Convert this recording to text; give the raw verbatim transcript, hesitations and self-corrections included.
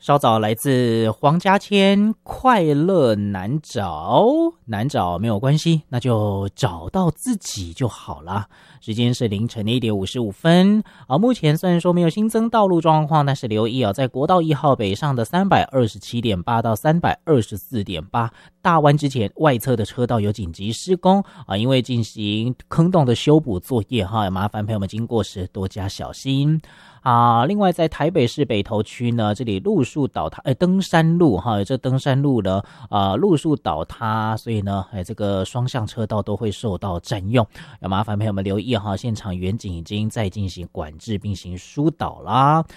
稍早来自黄家千，快乐难找，难找没有关系，那就找到自己就好了。时间是凌晨的一点五十五分啊。目前虽然说没有新增道路状况，但是留意啊，在国道一号北上的三百二十七点八到三百二十四点八大弯之前，外侧的车道有紧急施工啊，因为进行坑洞的修补作业哈，麻烦朋友们经过时多加小心。啊，另外在台北市北投区呢，这里路树倒塌，哎，登山路哈，这登山路呢，啊，路树倒塌，所以呢，哎，这个双向车道都会受到占用，要麻烦朋友们留意哈，现场远景已经在进行管制并行疏导啦。